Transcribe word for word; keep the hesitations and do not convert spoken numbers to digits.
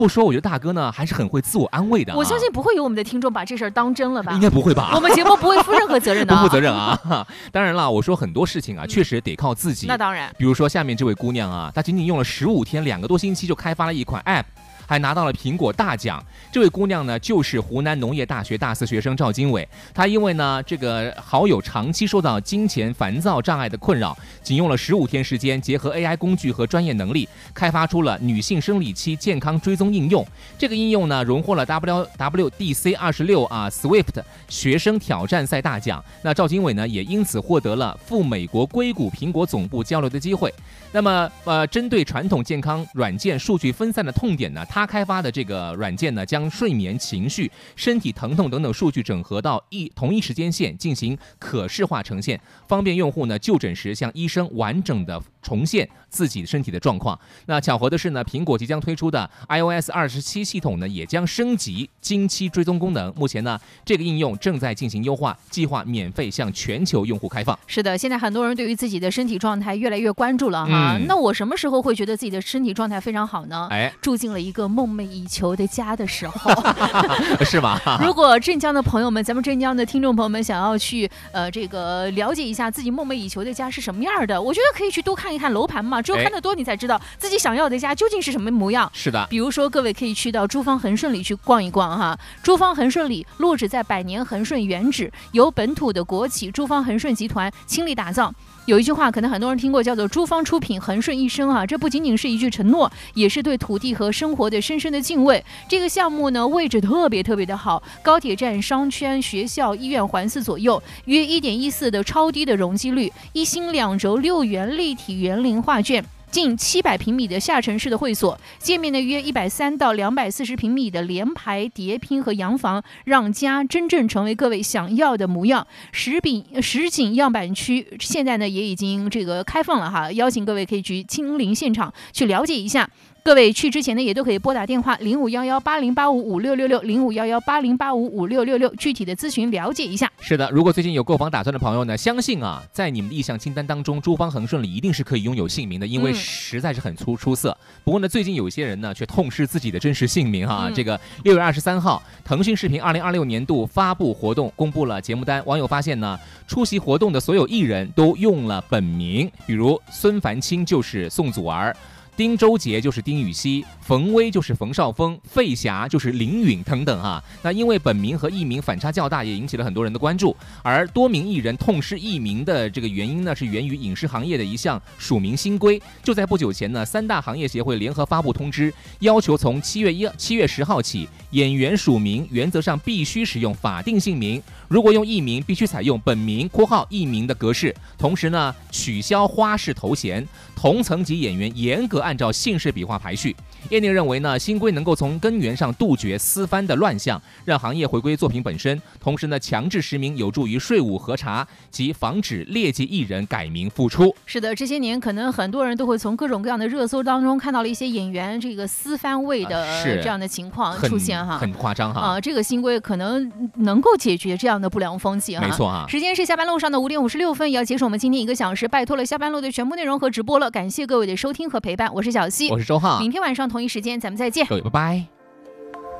不说，我觉得大哥呢还是很会自我安慰的、啊。 我相信不会有我们的听众把这事儿当真了吧？ 应该不会吧？ 我们节目不会负任何责任的、啊， 不负责任啊。当然了，我说很多事情啊，确实得靠自己。 那当然， 比如说下面这位姑娘啊，她仅仅用了十五天，两个多星期就开发了一款 App。还拿到了苹果大奖。这位姑娘呢，就是湖南农业大学大四学生赵经纬。她因为呢，这个好友长期受到金钱烦躁障碍的困扰，仅用了十五天时间，结合 A I 工具和专业能力，开发出了女性生理期健康追踪应用。这个应用呢，荣获了 W W D C 二十六啊 Swift 学生挑战赛大奖。那赵经纬呢，也因此获得了赴美国硅谷苹果总部交流的机会。那么，呃，针对传统健康软件数据分散的痛点呢，他开发的这个软件呢，将睡眠、情绪、身体疼痛等等数据整合到一同一时间线进行可视化呈现，方便用户呢就诊时向医生完整的重现自己身体的状况。那巧合的是呢，苹果即将推出的 i O S 二十七系统呢，也将升级经期追踪功能。目前呢，这个应用正在进行优化，计划免费向全球用户开放。 是的，现在很多人对于自己的身体状态越来越关注了哈。嗯、那我什么时候会觉得自己的身体状态非常好呢？哎，住进了一个梦寐以求的家的时候， 是吗？ 如果镇江的朋友们，咱们镇江的听众朋友们想要去呃这个了解一下自己梦寐以求的家是什么样的，我觉得可以去多看一看楼盘嘛，只有看得多，你才知道自己想要的家究竟是什么模样。 是的， 比如说各位可以去到珠芳恒顺里去逛一逛哈。珠芳恒顺里落址在百年恒顺原址，由本土的国企珠芳恒顺集团倾力打造。有一句话可能很多人听过，叫做珠芳出品恒顺一生啊，这不仅仅是一句承诺，也是对土地和生活的深深的敬畏。这个项目呢，位置特别特别的好，高铁站、商圈、学校、医院环伺左右，约 一点一四 的超低的容积率，一星两轴六元立体园林画卷，近七百平米的下沉式的会所，界面呢约一百三到两百四十平米的连排叠拼和洋房，让家真正成为各位想要的模样。实景实景样板区现在呢也已经这个开放了哈，邀请各位可以去亲临现场去了解一下。各位去之前呢，也都可以拨打电话零五幺幺八零八五五六六六零五幺幺八零八五五六六六，具体的咨询了解一下。 是的，如果最近有购房打算的朋友呢，相信啊，在你们的意向清单当中，珠芳恒顺里一定是可以拥有姓名的，因为实在是很出出色。不过呢，最近有一些人呢，却痛失自己的真实姓名哈、啊。嗯、这个六月二十三号，腾讯视频二零二六年度发布活动公布了节目单，网友发现呢，出席活动的所有艺人都用了本名，比如孙凡清就是宋祖儿。丁周杰就是丁禹兮，冯威就是冯绍峰，费霞就是林允等等哈。那因为本名和艺名反差较大，也引起了很多人的关注。而多名艺人痛失艺名的这个原因呢，是源于影视行业的一项署名新规。就在不久前呢，三大行业协会联合发布通知，要求从七月一七月十号起，演员署名原则上必须使用法定姓名，如果用艺名，必须采用本名（括号艺名）的格式。同时呢，取消花式头衔，同层级演员严格按照姓氏笔画排序。业内认为呢，新规能够从根源上杜绝私翻的乱象，让行业回归作品本身。同时呢，强制实名有助于税务核查及防止劣迹艺人改名复出。 是的，这些年可能很多人都会从各种各样的热搜当中看到了一些演员这个私翻位的这样的情况出现哈， 很夸张哈。 啊，这个新规可能能够解决这样的不良风气哈。 没错哈。 时间是下班路上的五点五十六分，也要结束我们今天一个小时，拜托了下班路的全部内容和直播了，感谢各位的收听和陪伴，我是小溪， 我是周浩， 明天晚上同一时间咱们再见， 各位拜拜。